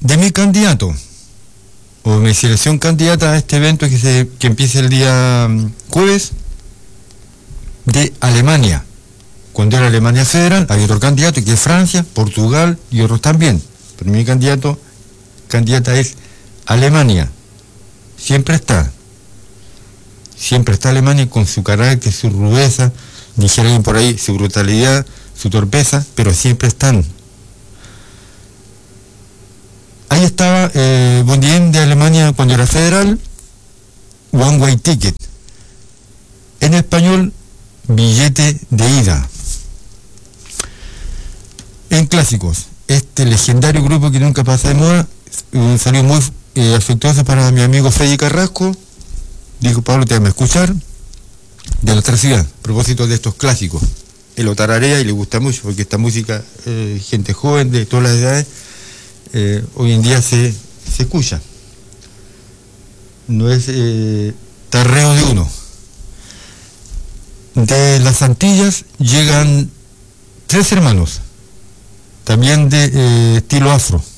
de mi candidato, o mi selección candidata a este evento que empieza el día jueves, de Alemania. Cuando era Alemania Federal, hay otro candidato que es Francia, Portugal y otros también. Pero mi candidata es Alemania. Siempre está Alemania con su carácter, su rudeza, dijeron por ahí, su brutalidad, su torpeza, pero siempre están. Ahí estaba Bondien de Alemania cuando era federal, One Way Ticket. En español, billete de ida. En clásicos, este legendario grupo que nunca pasa de moda, un saludo muy afectuoso para mi amigo Freddy Carrasco. Dijo, Pablo, te vas a escuchar, de la otra ciudad, a propósito de estos clásicos. Él lo tararea y le gusta mucho, porque esta música, gente joven de todas las edades, hoy en día se escucha. No es tarreo de uno. De las Antillas llegan 3 hermanos, también de estilo afro.